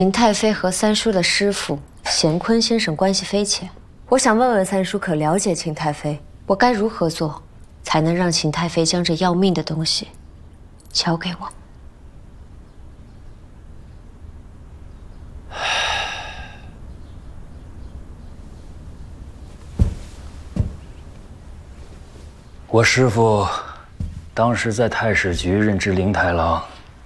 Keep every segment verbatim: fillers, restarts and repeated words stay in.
林太妃和三叔的师傅乾坤先生关系匪浅，我想问问三叔，可了解秦太妃？我该如何做，才能让秦太妃将这要命的东西交给我？ 我师父当时在太史局任职灵台郎。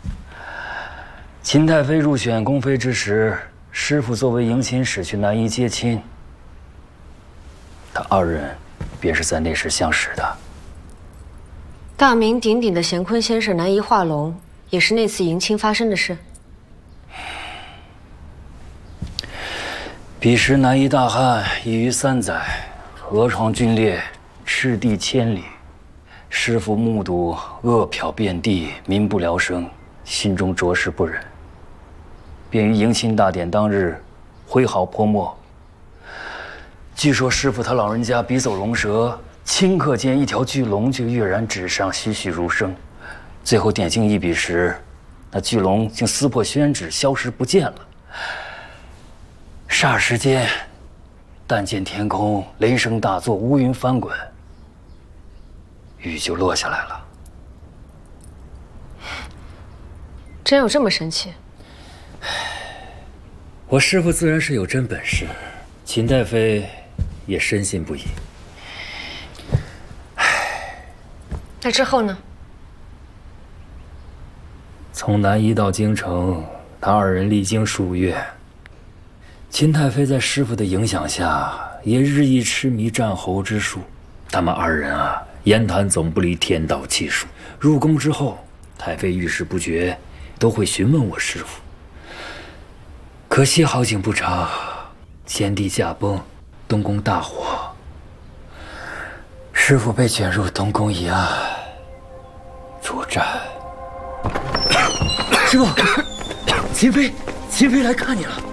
秦太妃入选宫妃之时，师父作为迎亲使去南夷接亲，他二人便是在那时相识的。 大名鼎鼎的乾坤先生南夷化龙，也是那次迎亲发生的事。 彼时南夷大旱已逾三载，河床龟裂，赤地千里。师父目睹恶殍遍地，民不聊生，心中着实不忍，便于迎亲大典当日挥毫泼墨。据说师父他老人家笔走龙蛇，顷刻间一条巨龙就跃然纸上，栩栩如生。最后点睛一笔时，那巨龙竟撕破宣纸，消失不见了。霎时间，但见天空雷声大作，乌云翻滚，雨就落下来了。 真有这么神奇？ 我师父自然是有真本事，秦太妃也深信不疑。 那之后呢？ 从南夷到京城，他二人历经数月。秦太妃在师父的影响下，也日益痴迷战侯之术。他们二人啊，言谈总不离天道气数。入宫之后，太妃遇事不决，都会询问我师父。可惜好景不长，先帝驾崩，东宫大火，师父被卷入东宫一案，出战。师父，秦妃，秦妃来看你了。